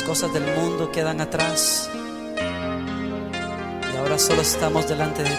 cosas del mundo quedan atrás y ahora solo estamos delante de